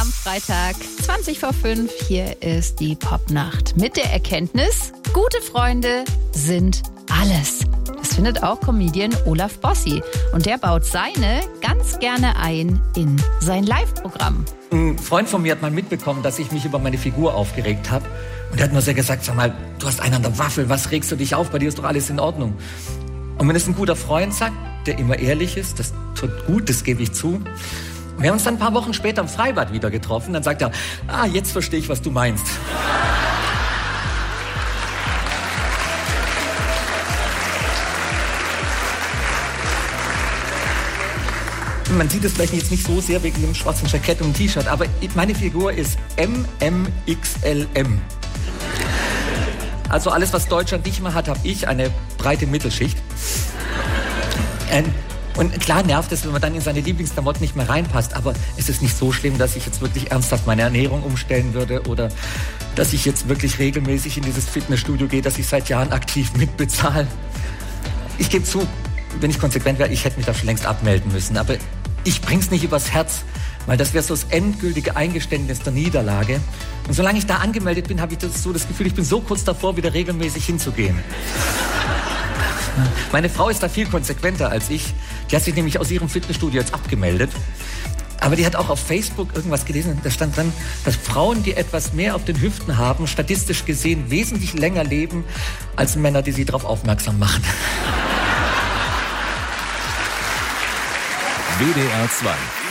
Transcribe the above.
am Freitag, 20:05. Hier ist die Popnacht mit der Erkenntnis, gute Freunde sind alles. Das findet auch Comedian Olaf Bossi. Und der baut seine ganz gerne ein in sein Live-Programm. Ein Freund von mir hat mal mitbekommen, dass ich mich über meine Figur aufgeregt habe. Und er hat nur sehr gesagt, sag mal, du hast einen an der Waffel, was regst du dich auf? Bei dir ist doch alles in Ordnung. Und wenn es ein guter Freund sagt, der immer ehrlich ist, das tut gut, das gebe ich zu. Wir haben uns dann ein paar Wochen später im Freibad wieder getroffen. Dann sagt er, jetzt verstehe ich, was du meinst. Man sieht es vielleicht jetzt nicht so sehr wegen dem schwarzen Jackett und dem T-Shirt, aber meine Figur ist MMXLM. Also alles, was Deutschland nicht mehr hat, habe ich, eine breite Mittelschicht. Und klar nervt es, wenn man dann in seine Lieblingsklamotten nicht mehr reinpasst, aber es ist nicht so schlimm, dass ich jetzt wirklich ernsthaft meine Ernährung umstellen würde oder dass ich jetzt wirklich regelmäßig in dieses Fitnessstudio gehe, das ich seit Jahren aktiv mitbezahle. Ich gebe zu, wenn ich konsequent wäre, ich hätte mich da schon längst abmelden müssen, aber ich bring's nicht übers Herz, weil das wäre so das endgültige Eingeständnis der Niederlage. Und solange ich da angemeldet bin, habe ich das Gefühl, ich bin so kurz davor, wieder regelmäßig hinzugehen. Meine Frau ist da viel konsequenter als ich. Die hat sich nämlich aus ihrem Fitnessstudio jetzt abgemeldet. Aber die hat auch auf Facebook irgendwas gelesen. Da stand dran, dass Frauen, die etwas mehr auf den Hüften haben, statistisch gesehen wesentlich länger leben als Männer, die sie darauf aufmerksam machen. WDR 2